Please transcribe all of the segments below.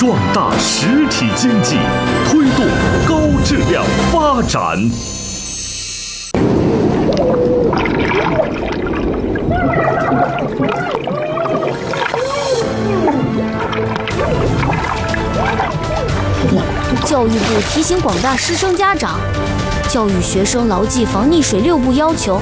壮大实体经济，推动高质量发展。 教育部提醒广大师生家长，教育学生牢记防溺水6步要求。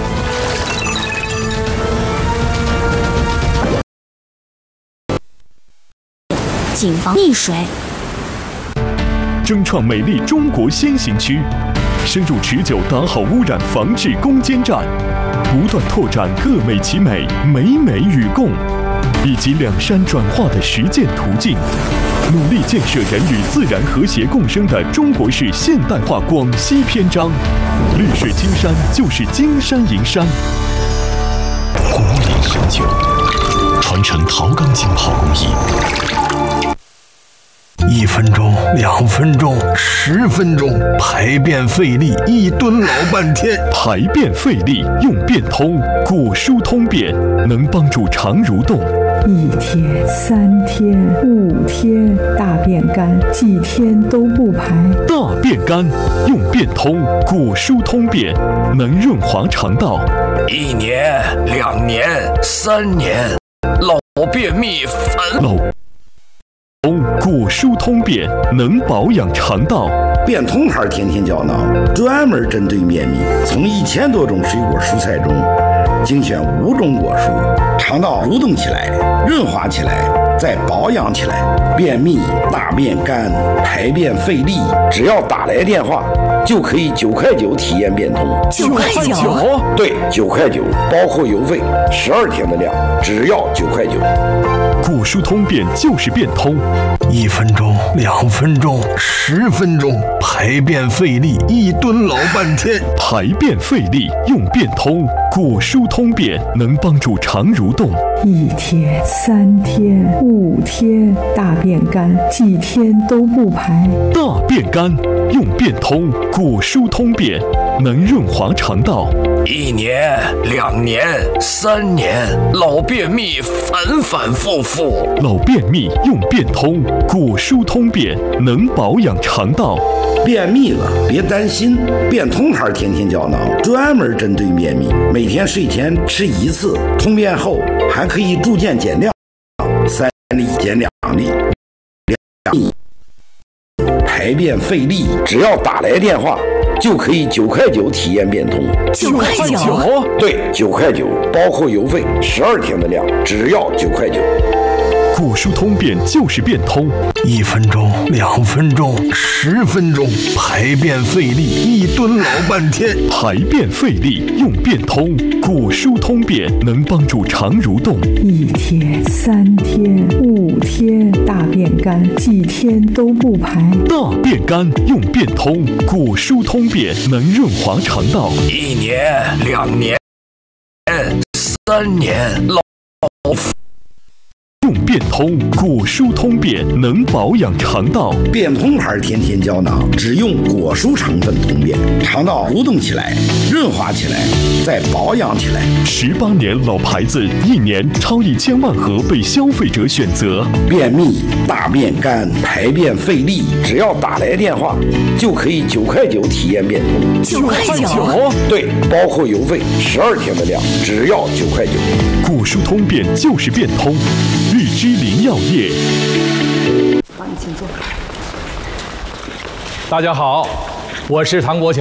谨防溺水。 争创美丽中国先行区，深入持久打好污染防治攻坚战，不断拓展各美其美、美美与共，以及两山转化的实践途径，努力建设人与自然和谐共生的中国式现代化广西篇章。绿水青山就是金山银山。 国林深酒，传承陶钢浸泡工艺。1分钟、2分钟、10分钟，排便费力，一蹲老半天。 排便费力用便通，果蔬通便，能帮助肠蠕动。 1天、3天、5天，大便干，几天都不排。 大便干用便通，果蔬通便，能润滑肠道。 1年、2年、3年，老便秘烦。 果蔬通便，能保养肠道。 便通牌甜甜胶囊专门针对便秘，从1000多种水果蔬菜中精选5种果蔬，肠道蠕动起来，润滑起来，再保养起来。便秘、大便干、排便费力，只要打来电话就可以9块9体验便通。 9块9？ 对，9块9，包括邮费，12天的量，只要9块9。 果蔬通便就是便通 ，1分钟、2分钟、10分钟，排便费力，一蹲老半天。 排便费力用便通，果蔬通便，能帮助肠蠕动。 1天、3天、5天，大便干，几天都不排。 大便干用便通，果蔬通便，能润滑肠道。 1年、2年、3年，老便秘反反复复。 老便秘用便通，果蔬通便，能保养肠道。 便秘了别担心，便通牌甜甜胶囊专门针对便秘，每天睡前吃1次，通便后还可以逐渐减量，3粒减2粒。排便费力，只要打来电话就可以9块9体验便通。 9块9？ 对，9块9，包括邮费，12天的量，只要9块9。 果蔬通便就是便通 ，1分钟、2分钟、10分钟，排便费力，一蹲老半天。 排便费力用便通，果蔬通便，能帮助肠蠕动。 1天、3天、5天，大便干，几天都不排。 大便干用便通，果蔬通便，能润滑肠道。 1年、2年、3年，老用便通，果蔬通便，能保养肠道。 便通牌甜甜胶囊只用果蔬成分通便，肠道蠕动起来，润滑起来，再保养起来。 18年老牌子，1年超1000万盒被消费者选择。 便秘、大便干、排便费力，只要打来电话就可以9块9体验便通。 9块9？ 对，包括邮费，12天的量，只要9块9。 果蔬通便就是便通。绿之林药业。 大家好，我是唐国强。